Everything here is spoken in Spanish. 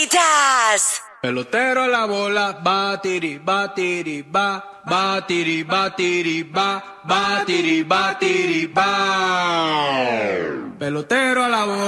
Bolitas. Pelotero a la bola, batiri, batiri, ba, batiri, batiri, ba, batiri, batiri, ba. Pelotero a la bola.